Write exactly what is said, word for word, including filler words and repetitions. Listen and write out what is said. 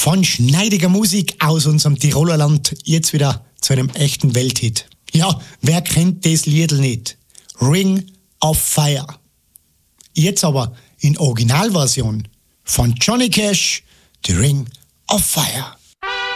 Von schneidiger Musik aus unserem Tiroler Land jetzt wieder zu einem echten Welthit. Ja, wer kennt das Liedl nicht? Ring of Fire. Jetzt aber in Originalversion von Johnny Cash, The Ring of Fire.